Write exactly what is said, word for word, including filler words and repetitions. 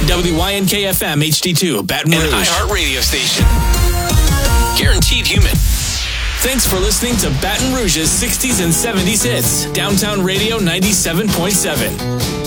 W Y N K F M H D two, Baton Rouge. An iHeart radio station. Guaranteed human. Thanks for listening to Baton Rouge's sixties and seventies hits. Downtown Radio ninety-seven point seven.